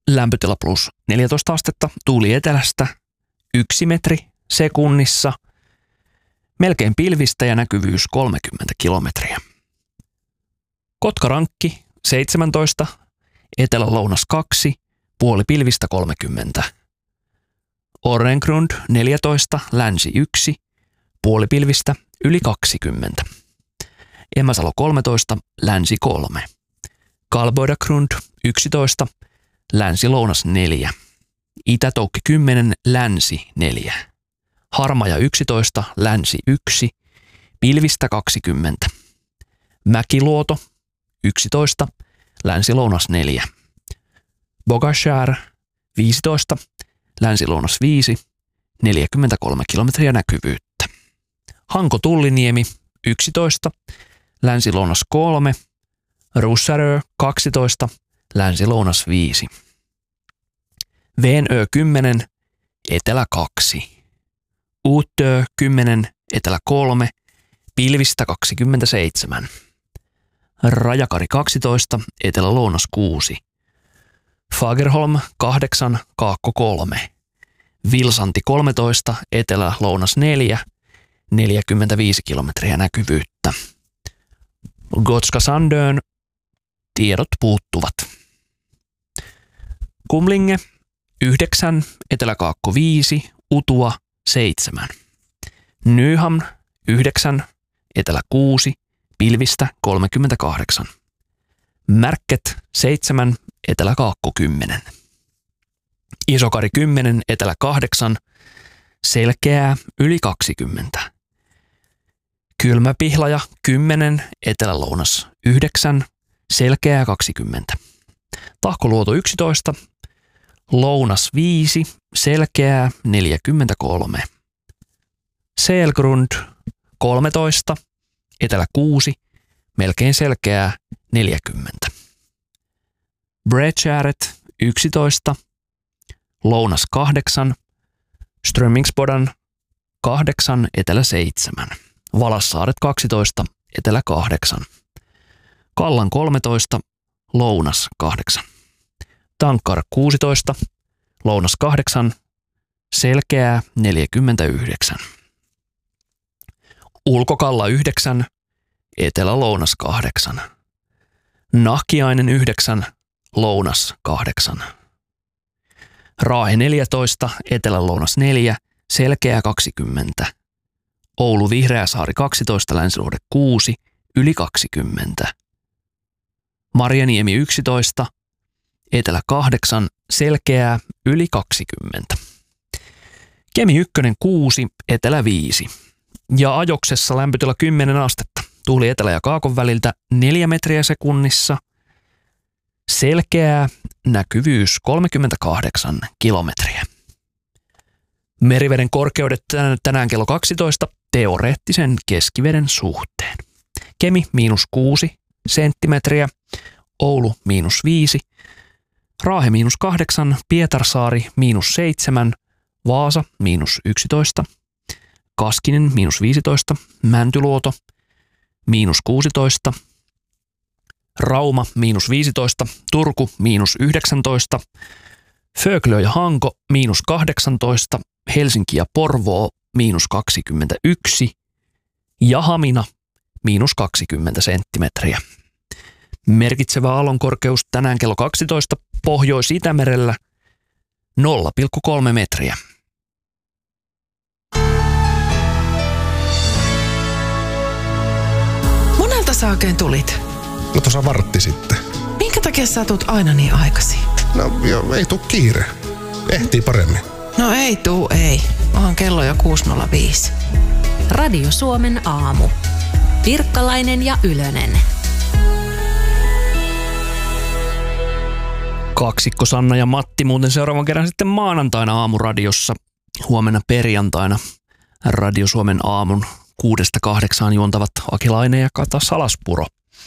lämpötila plus 14 astetta, tuuli etelästä, 1 metri sekunnissa, melkein pilvistä ja näkyvyys 30 kilometriä. Kotkarankki 17, etelä-lounas 2, puoli pilvistä 30. Orrengrund 14, länsi 1, puoli pilvistä yli 20. Emäsalo 13, länsi 3. Kalboidagrund 11, länsi-lounas 4. Itä-Toukki 10, länsi 4. Harmaja 11, länsi 1, pilvistä 20. Mäkiluoto 11, länsi-lounas 4. Bogashär 15, länsi-lounas 5, 43 kilometriä näkyvyyttä. Hanko-Tulliniemi 11, länsi-lounas 3, Russarö 12, länsi-lounas 5. Venö 10, etelä 2. Uutö 10, etelä 3, pilvistä 27. Rajakari 12, etelä-lounas 6. Fagerholm 8, kaakko 3. Vilsanti 13, etelä-lounas 4, 45 kilometriä näkyvyyttä. Gotska Sandön tiedot puuttuvat. Kumlinge 9, etelä-kaakko 5, Utua 7. Nyham 9, etelä 6, pilvistä 38. Märket 7, etelä-kaakko 10. Isokari 10, etelä 8, selkeää yli 20. Kylmäpihlaja 10, etelä-lounas 9, selkeää 20. Tahkoluoto 11, lounas 5, selkeää 43. Selgrund 13, etelä 6, melkein selkeää 40. Bredgäret 11, lounas 8, Strömingsbodan 8, etelä 7. Valassaaret 12, etelä 8. Kallan 13, lounas 8. Tankar 16, lounas 8, selkeää 49. Ulkokalla 9, etelä-lounas 8. Nahkiainen 9, lounas 8. Raahe 14, etelä-lounas 4, selkeää 20. Oulu Vihreäsaari 12, länsiluhde 6, yli 20. Marjaniemi 11, etelä 8, selkeää yli 20. Kemi 1 6, etelä 5. Ja Ajoksessa lämpötila 10 astetta. Tuuli etelä- ja kaakon väliltä 4 metriä sekunnissa. Selkeää, näkyvyys 38 kilometriä. Meriveden korkeudet tänään kello 12 teoreettisen keskiveden suhteen. Kemi -6 senttimetriä, Oulu -5, Raahe -8, Pietarsaari -7, Vaasa -11, Kaskinen -15, Mäntyluoto -16, Rauma -15, Turku -19, Föglö ja Hanko -18, Helsinki ja Porvoo -21 ja Hamina -20 senttimetriä. Merkitsevä aallonkorkeus tänään kello 12 Pohjois-Itämerellä 0,3 metriä. Monelta sä oikein tulit? No tuossa vartti sitten. Minkä takia sä tulet aina niin aikaisin? No joo, ei tuu kiire. Ehtii paremmin. No ei. Onhan kello jo 6.05. Radio Suomen aamu. Pirkkalainen ja Ylönen. Kaksikko Sanna ja Matti muuten seuraavan kerran sitten maanantaina aamuradiossa. Huomenna perjantaina Radio Suomen aamun 6-8 juontavat Akilainen ja Kata Salaspuro.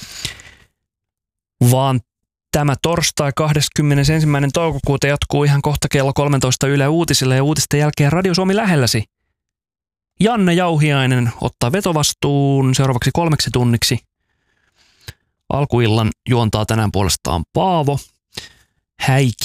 Vaan tämä torstai 21. toukokuuta jatkuu ihan kohta kello 13 Yle Uutisille ja uutisten jälkeen Radio Suomi lähelläsi. Janne Jauhiainen ottaa vetovastuun seuraavaksi 3 tunniksi. Alkuillan juontaa tänään puolestaan Paavo Häikki.